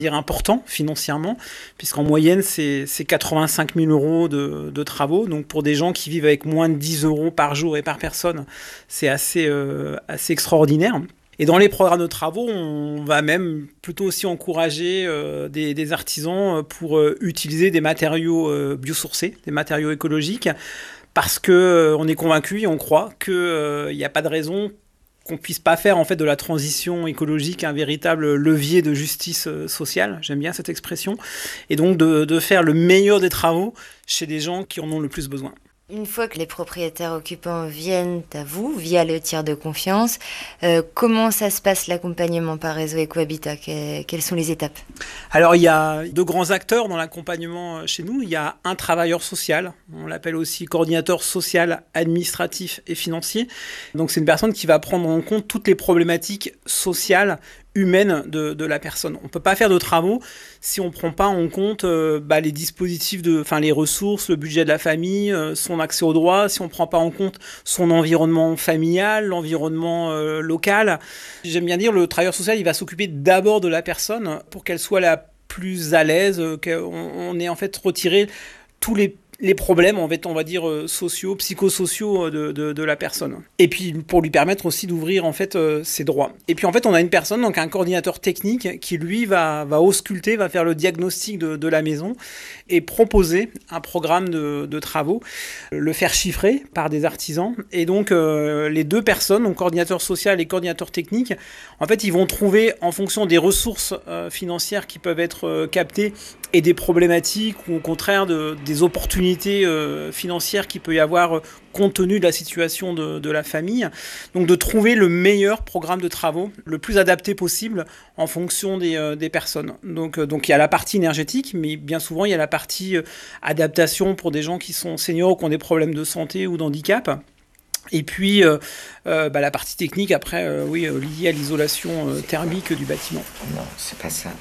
important financièrement, puisqu'en moyenne, c'est 85 000 euros de travaux. Donc pour des gens qui vivent avec moins de 10 euros par jour et par personne, c'est assez extraordinaire. Et dans les programmes de travaux, on va même plutôt aussi encourager des artisans pour utiliser des matériaux biosourcés, des matériaux écologiques, parce qu'on est convaincu et on croit qu'il n'y a pas de raison qu'on puisse pas faire en fait de la transition écologique un véritable levier de justice sociale, j'aime bien cette expression, et donc de faire le meilleur des travaux chez des gens qui en ont le plus besoin. Une fois que les propriétaires occupants viennent à vous, via le tiers de confiance, comment ça se passe l'accompagnement par Réseau Ecohabitat ? Quelles sont les étapes ? Alors il y a deux grands acteurs dans l'accompagnement chez nous. Il y a un travailleur social, on l'appelle aussi coordinateur social, administratif et financier. Donc c'est une personne qui va prendre en compte toutes les problématiques sociales, humaine de la personne. On ne peut pas faire de travaux si on ne prend pas en compte les dispositifs, les ressources, le budget de la famille, son accès aux droits, si on ne prend pas en compte son environnement familial, l'environnement local. J'aime bien dire, le travailleur social, il va s'occuper d'abord de la personne pour qu'elle soit la plus à l'aise, qu'on ait en fait retiré tous les problèmes, en fait, on va dire, sociaux, psychosociaux de la personne. Et puis, pour lui permettre aussi d'ouvrir, en fait, ses droits. Et puis, en fait, on a une personne, donc un coordinateur technique, qui, lui, va ausculter, va faire le diagnostic de la maison et proposer un programme de travaux, le faire chiffrer par des artisans. Et donc, les deux personnes, donc coordinateur social et coordinateur technique, en fait, ils vont trouver, en fonction des ressources financières qui peuvent être captées et des problématiques ou au contraire des opportunités financières qu'il peut y avoir compte tenu de la situation de la famille. Donc de trouver le meilleur programme de travaux, le plus adapté possible en fonction des personnes. Donc il y a la partie énergétique, mais bien souvent il y a la partie adaptation pour des gens qui sont seniors ou qui ont des problèmes de santé ou d'handicap. Et puis la partie technique après, liée à l'isolation thermique du bâtiment. Non, c'est pas ça.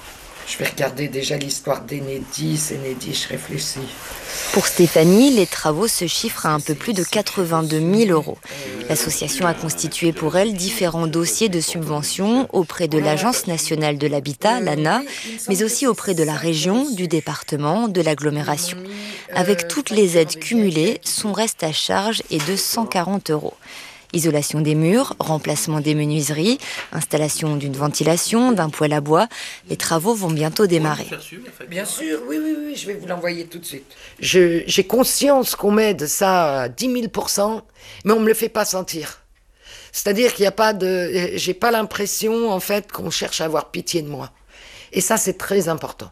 Je vais regarder déjà l'histoire d'Enedis. Enedis, je réfléchis. Pour Stéphanie, les travaux se chiffrent à un peu plus de 82 000 euros. L'association a constitué pour elle différents dossiers de subvention auprès de l'Agence nationale de l'habitat, l'ANA, mais aussi auprès de la région, du département, de l'agglomération. Avec toutes les aides cumulées, son reste à charge est de 140 euros. Isolation des murs, remplacement des menuiseries, installation d'une ventilation, d'un poêle à bois. Les travaux vont bientôt démarrer. Bien sûr, oui, je vais vous l'envoyer tout de suite. J'ai conscience qu'on m'aide ça à 10 000%, mais on ne me le fait pas sentir. C'est-à-dire qu'il n'y a pas de... J'ai pas l'impression, en fait, qu'on cherche à avoir pitié de moi. Et ça, c'est très important.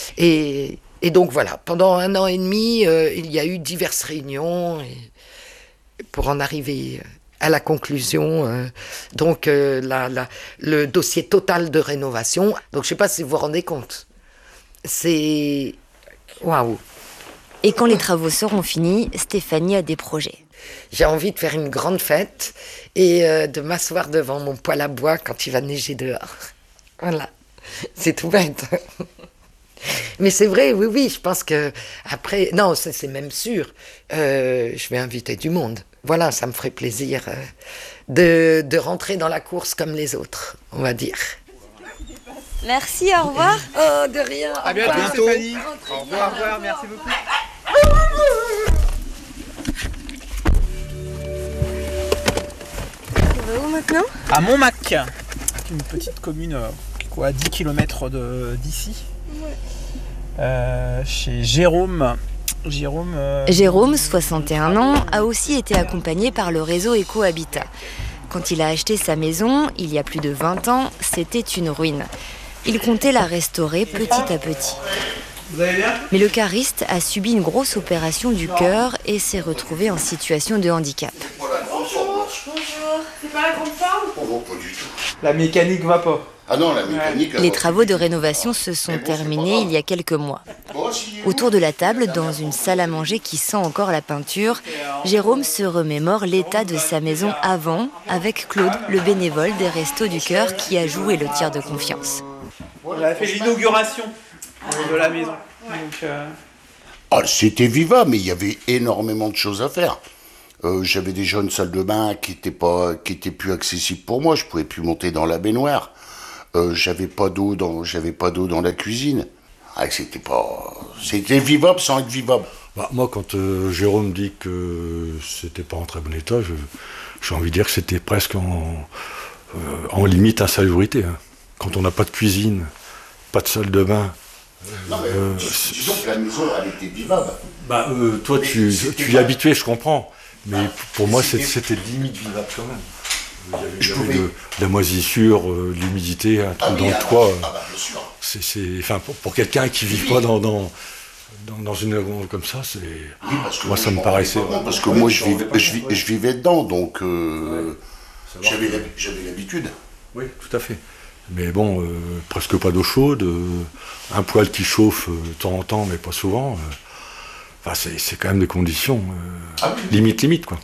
Et donc, voilà, pendant 1 an et demi, il y a eu diverses réunions pour en arriver... à la conclusion, le dossier total de rénovation. Donc, je ne sais pas si vous vous rendez compte. C'est... Waouh! Et quand les travaux seront finis, Stéphanie a des projets. J'ai envie de faire une grande fête et de m'asseoir devant mon poêle à bois quand il va neiger dehors. Voilà. C'est tout bête. Mais c'est vrai, oui, je pense que après... Non, c'est même sûr. Je vais inviter du monde. Voilà, ça me ferait plaisir de rentrer dans la course comme les autres, on va dire. Merci, au revoir. Oh, de rien. À bientôt, Stéphanie. Au revoir, merci beaucoup. On va où maintenant ? À Montmac, une petite commune à 10 km d'ici, chez Jérôme, 61 ans, a aussi été accompagné par le réseau Ecohabitat. Quand il a acheté sa maison, il y a plus de 20 ans, c'était une ruine. Il comptait la restaurer petit à petit. Mais le cariste a subi une grosse opération du cœur et s'est retrouvé en situation de handicap. Bonjour. C'est pas la grande forme ? Oh, pas du tout. La mécanique va pas. Ah non, la mécanique... Les travaux de rénovation se sont terminés il y a quelques mois. Autour de la table, dans une salle à manger qui sent encore la peinture, Jérôme se remémore l'état de sa maison avant, avec Claude, le bénévole des Restos du Cœur qui a joué le tiers de confiance. On a fait l'inauguration de la maison. Donc, c'était vivant, mais il y avait énormément de choses à faire. J'avais déjà une salle de bain qui était plus accessible pour moi. Je pouvais plus monter dans la baignoire. J'avais pas d'eau dans la cuisine. Ah, c'était vivable sans être vivable. Bah, moi, quand Jérôme dit que c'était pas en très bon état, j'ai envie de dire que c'était presque en limite insalubrité. Hein. Quand on n'a pas de cuisine, pas de salle de bain. Non, mais disons que la maison, elle était vivable. Bah, toi, tu y es habitué, je comprends. Mais pour moi, c'était limite vivable quand même. Il y avait de la moisissure, l'humidité, un trou dans le toit. Bien sûr. Enfin, pour quelqu'un qui ne vit pas dans une maison comme ça, moi, ça me paraissait. Parce que moi, je vivais dedans, donc j'avais l'habitude. Oui, tout à fait. Mais bon, presque pas d'eau chaude, un poêle qui chauffe de temps en temps, mais pas souvent. Enfin, c'est quand même des conditions limite, quoi.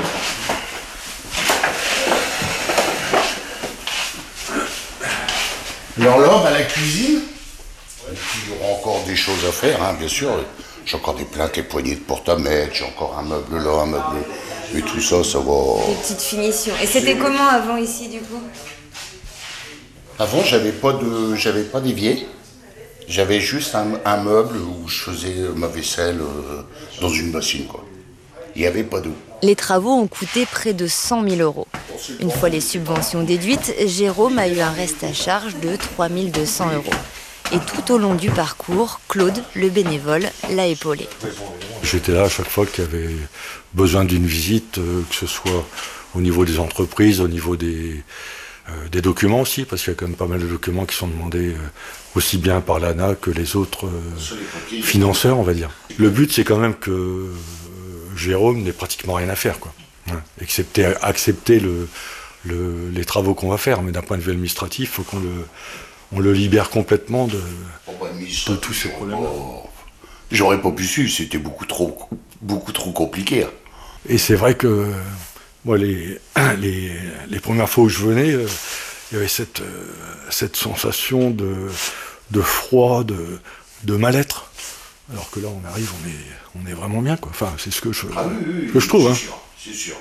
Alors là, à la cuisine, il y aura encore des choses à faire, hein, bien sûr. J'ai encore des plaintes et poignées de porte à mettre, j'ai encore un meuble là, un meuble. Mais tout ça, ça va. Des petites finitions. Et c'était comment avant ici, du coup? Avant, j'avais pas d'évier. J'avais juste un meuble où je faisais ma vaisselle dans une bassine, quoi. Il n'y avait pas d'eau. Les travaux ont coûté près de 100 000 euros. Une fois les subventions déduites, Jérôme a eu un reste à charge de 3 200 euros. Et tout au long du parcours, Claude, le bénévole, l'a épaulé. J'étais là à chaque fois qu'il y avait besoin d'une visite, que ce soit au niveau des entreprises, au niveau des documents aussi, parce qu'il y a quand même pas mal de documents qui sont demandés aussi bien par l'ANA que les autres financeurs, on va dire. Le but, c'est quand même que Jérôme n'ait pratiquement rien à faire, quoi. Hein, accepter les travaux qu'on va faire, mais d'un point de vue administratif, il faut qu'on le libère complètement de tous ces problèmes. J'aurais pas pu suivre, c'était beaucoup trop compliqué. Et c'est vrai que moi, les premières fois où je venais, il y avait cette sensation de froid, de mal-être. Alors que là, on arrive, on est vraiment bien, quoi. Enfin, c'est ce que je trouve. Hein. C'est sûr.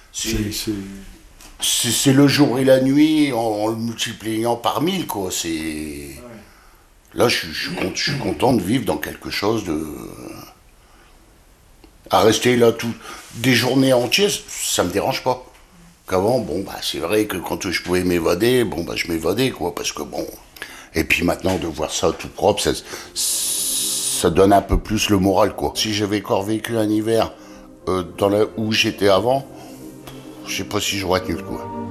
C'est le jour et la nuit en le multipliant par 1000, quoi. Là, je suis content de vivre dans quelque chose de. À rester là des journées entières, ça me dérange pas. Qu'avant, c'est vrai que quand je pouvais m'évader, je m'évadais, quoi, parce que bon. Et puis maintenant, de voir ça tout propre, ça donne un peu plus le moral, quoi. Si j'avais encore vécu un hiver où j'étais avant, je sais pas si j'aurais tenu le coup.